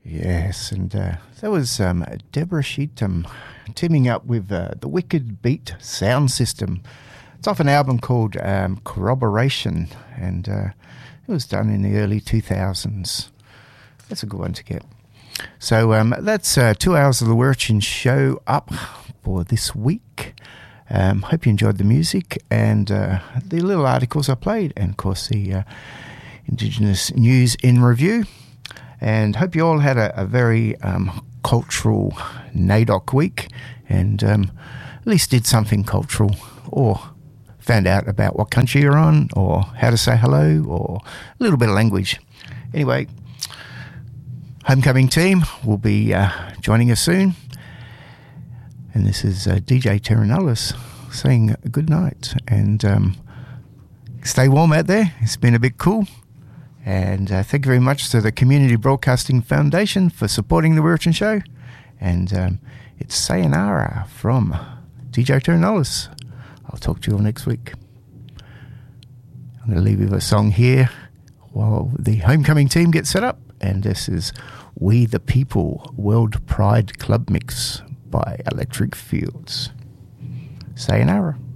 Yes, and that was Deborah Sheetham teaming up with the Wicked Beat Sound System. It's off an album called Corroboration, and it was done in the early 2000s. That's a good one to get. So that's 2 hours of the Wirrachin Show up for this week. Hope you enjoyed the music and the little articles I played, and of course the Indigenous News in Review. And hope you all had a very cultural NAIDOC week, and at least did something cultural, or found out about what country you're on, or how to say hello, or a little bit of language. Anyway, Homecoming team will be joining us soon. And this is DJ Terranullis saying good night. And stay warm out there. It's been a bit cool. And thank you very much to the Community Broadcasting Foundation for supporting the Wirrachin Show. And it's sayonara from DJ Terranullis. I'll talk to you all next week. I'm going to leave you with a song here while the Homecoming team gets set up. And this is We the People World Pride Club Mix by Electric Fields. Sayonara.